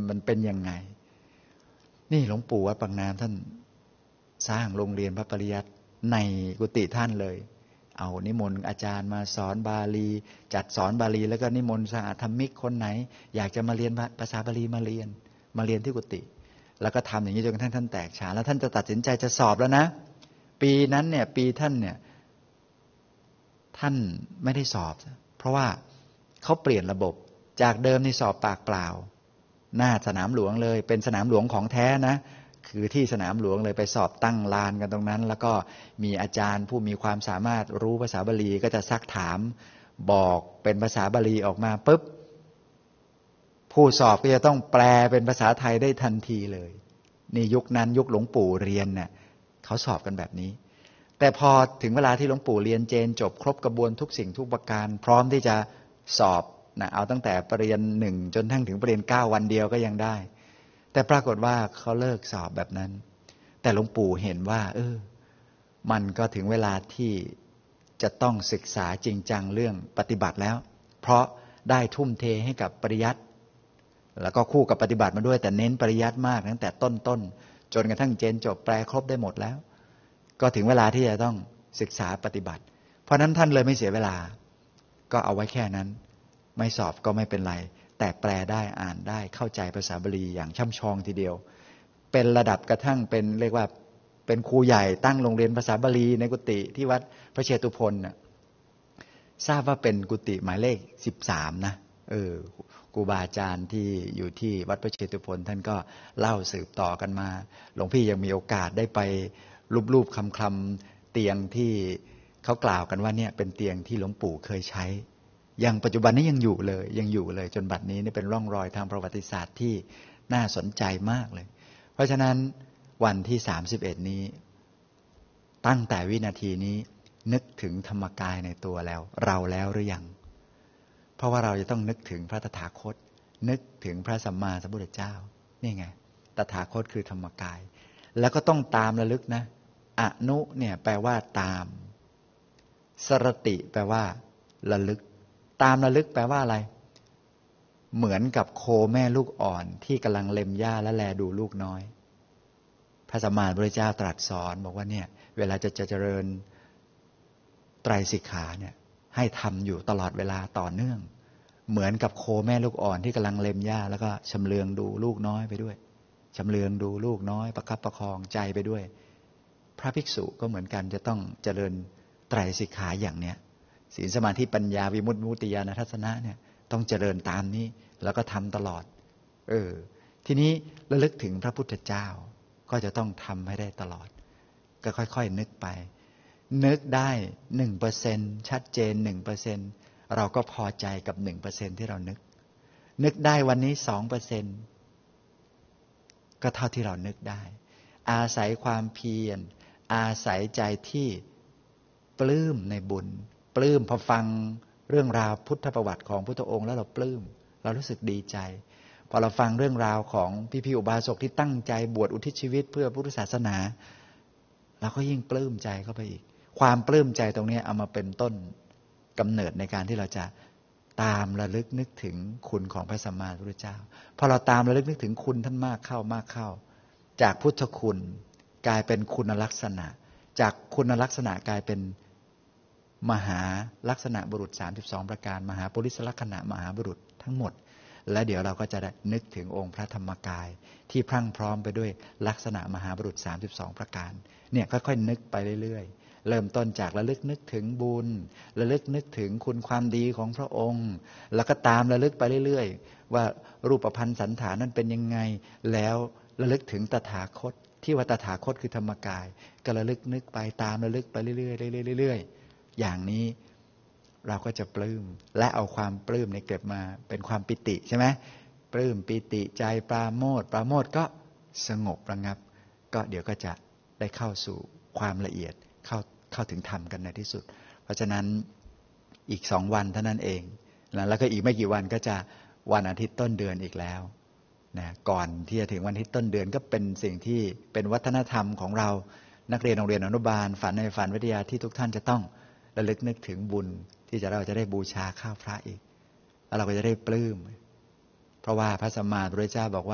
มันเป็นยังไงนี่หลวงปู่วัดปากน้ำท่านสร้างโรงเรียนพระปริยัติในกุฏิท่านเลยเอานิมนต์อาจารย์มาสอนบาลีจัดสอนบาลีแล้วก็นิมนต์สหธรรมิกคนไหนอยากจะมาเรียนภาษาบาลีมาเรียนที่กุฏิแล้วก็ทำอย่างนี้จนกระทั่งท่านแตกฉานแล้วท่านจะตัดสินใจจะสอบแล้วนะปีนั้นเนี่ยปีท่านเนี่ยท่านไม่ได้สอบเพราะว่าเขาเปลี่ยนระบบจากเดิมนี่สอบปากเปล่าหน้าสนามหลวงเลยเป็นสนามหลวงของแท้นะคือที่สนามหลวงเลยไปสอบตั้งลานกันตรงนั้นแล้วก็มีอาจารย์ผู้มีความสามารถรู้ภาษาบาลีก็จะซักถามบอกเป็นภาษาบาลีออกมาปุ๊บผู้สอบก็จะต้องแปลเป็นภาษาไทยได้ทันทีเลยนี่ยุคนั้นยุคหลวงปู่เรียนเนี่ยเขาสอบกันแบบนี้แต่พอถึงเวลาที่หลวงปู่เรียนเจนจบครบกระบวนทุกสิ่งทุกประการพร้อมที่จะสอบนะเอาตั้งแต่ปริญญา1จนถึงปริญญา9วันเดียวก็ยังได้แต่ปรากฏว่าเขาเลิกสอบแบบนั้นแต่หลวงปู่เห็นว่ามันก็ถึงเวลาที่จะต้องศึกษาจริงจังเรื่องปฏิบัติแล้วเพราะได้ทุ่มเทให้กับปริยัติแล้วก็คู่กับปฏิบัติมาด้วยแต่เน้นปริยัติมากตั้งแต่ต้นจนกระทั่งเจนจบแปลครบได้หมดแล้วก็ถึงเวลาที่จะต้องศึกษาปฏิบัติเพราะนั้นท่านเลยไม่เสียเวลาก็เอาไว้แค่นั้นไม่สอบก็ไม่เป็นไรแต่แปลได้อ่านได้เข้าใจภาษาบาลีอย่างช่ำชองทีเดียวเป็นระดับกระทั่งเป็นเรียกว่าเป็นครูใหญ่ตั้งโรงเรียนภาษาบาลีในกุฏิที่วัดพระเชตุพนน่ะทราบว่าเป็นกุฏิหมายเลข13นะครูบาอาจารย์ที่อยู่ที่วัดพระเชตุพนท่านก็เล่าสืบต่อกันมาหลวงพี่ยังมีโอกาสได้ไปรูปคำเตียงที่เขากล่าวกันว่าเนี่ยเป็นเตียงที่หลวงปู่เคยใช้ยังปัจจุบันนี้ยังอยู่เลยจนบัดนี้นี่เป็นร่องรอยทางประวัติศาสตร์ที่น่าสนใจมากเลยเพราะฉะนั้นวันที่31นี้ตั้งแต่วินาทีนี้นึกถึงธรรมกายในตัวแล้วหรือยังเพราะว่าเราจะต้องนึกถึงพระตถาคตนึกถึงพระสัมมาสัมพุทธเจ้านี่ไงตถาคตคือธรรมกายแล้วก็ต้องตามระลึกนะอนุเนี่ยแปลว่าตามสรติแปลว่าระลึกตามระลึกแปลว่าอะไรเหมือนกับโคแม่ลูกอ่อนที่กำลังเล็มหญ้าและแลดูลูกน้อยพระสัมมาสัมพุทธเจ้าตรัสสอนบอกว่าเนี่ยเวลาจะเจริญไตรสิกขาเนี่ยให้ทำอยู่ตลอดเวลาต่อเนื่องเหมือนกับโคแม่ลูกอ่อนที่กำลังเล็มหญ้าแล้วก็ชำเลืองดูลูกน้อยไปด้วยชำเลืองดูลูกน้อยประคับประคองใจไปด้วยพระภิกษุก็เหมือนกันจะต้องเจริญไตรสิกขาอย่างเนี้ยศีลสมาธิปัญญาวิมุตติมุตติญาณทัสสนะเนี่ยต้องเจริญตามนี้แล้วก็ทำตลอดทีนี้ระลึกถึงพระพุทธเจ้าก็จะต้องทำให้ได้ตลอดก็ค่อยๆนึกไปนึกได้ 1% ชัดเจน 1% เราก็พอใจกับ 1% ที่เรานึกได้วันนี้ 2% ก็เท่าที่เรานึกได้อาศัยความเพียรอาศัยใจที่ปลื้มในบุญปลื้มพอฟังเรื่องราวพุทธประวัติของพุทธองค์แล้วเราปลื้มเรารู้สึกดีใจพอเราฟังเรื่องราวของพี่ๆอุบาสกที่ตั้งใจบวชอุทิศชีวิตเพื่อพุทธศาสนาเราก็ยิ่งปลื้มใจเข้าไปอีกความปลื้มใจตรงนี้เอามาเป็นต้นกำเนิดในการที่เราจะตามระลึกนึกถึงคุณของพระสัมมาสัมพุทธเจ้าพอเราตามระลึกนึกถึงคุณท่านมากเข้าจากพุทธคุณกลายเป็นคุณลักษณะจากคุณลักษณะกลายเป็นมหาลักษณะบุรุษ32ประการมหาปุริสลักษณะมหาบุรุษทั้งหมดและเดี๋ยวเราก็จะได้นึกถึงองค์พระธรรมกายที่พรั่งพร้อมไปด้วยลักษณะมหาบุรุษ32ประการเนี่ยค่อยๆนึกไปเรื่อยๆเริ่มต้นจากระลึกนึกถึงบุญระลึกนึกถึงคุณความดีของพระองค์แล้วก็ตามระลึกไปเรื่อยๆว่ารูปพรรณสันฐานนั้นเป็นยังไงแล้วระลึกถึงตถาคตที่ว่าตถาคตคือธรรมกายก็ระลึกนึกไปตามระลึกไปเรื่อยๆเรื่อยๆอย่างนี้เราก็จะปลื้มและเอาความปลื้มในเก็บมาเป็นความปิติใช่ไหมปลื้มปิติใจปราโมทย์ก็สงบระงับก็เดี๋ยวก็จะได้เข้าสู่ความละเอียดเข้าถึงธรรมกันในที่สุดเพราะฉะนั้นอีก2 วันเท่านั้นเองแล้วก็อีกไม่กี่วันก็จะวันอาทิตย์ต้นเดือนอีกแล้วนะก่อนที่จะถึงวันอาทิตย์ต้นเดือนก็เป็นสิ่งที่เป็นวัฒนธรรมของเรานักเรียนโรงเรียนอนุบาลฝันในฝันวิทยาที่ทุกท่านจะต้องระลึกนึกถึงบุญที่เราจะได้บูชาข้าวพระอีกแล้วเราก็จะได้ปลื้มเพราะว่าพระสัมมาสัมพุทธเจ้าบอกว่า